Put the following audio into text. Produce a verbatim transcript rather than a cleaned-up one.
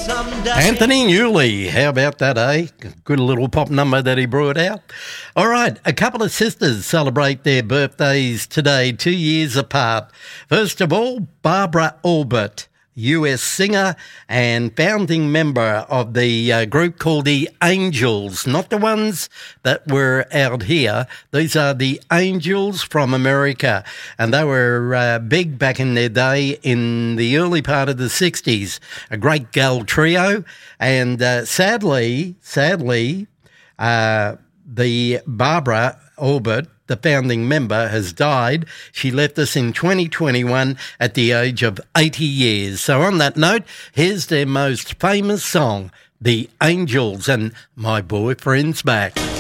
Anthony Newley, how about that, eh? Good little pop number that he brought out. All right, a couple of sisters celebrate their birthdays today, two years apart. First of all, Barbara Albert, U S singer and founding member of the uh, group called the Angels, not the ones that were out here. These are the Angels from America, and they were uh, big back in their day in the early part of the sixties. A great gal trio, and uh, sadly, sadly, uh, the Barbara Albert, the founding member, has died. She left us in twenty twenty-one at the age of eighty years. So on that note, here's their most famous song, The Angels and My Boyfriend's Back.